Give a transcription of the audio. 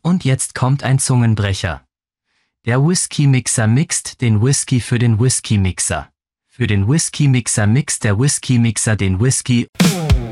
und jetzt kommt ein Zungenbrecher. Der Whisky-Mixer mixt den Whisky für den Whisky-Mixer. Für den Whisky-Mixer mixt der Whisky-Mixer den Whisky